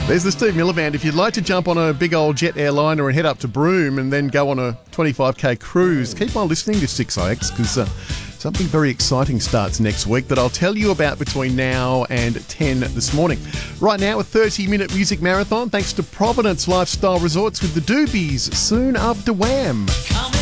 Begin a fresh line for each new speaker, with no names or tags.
There's the Steve Miller Band. If you'd like to jump on a big old jet airliner and head up to Broome and then go on a 25k cruise, keep on listening to 6IX because something very exciting starts next week that I'll tell you about between now and 10 this morning. Right now, a 30-minute music marathon thanks to Providence Lifestyle Resorts with the Doobies soon after Wham.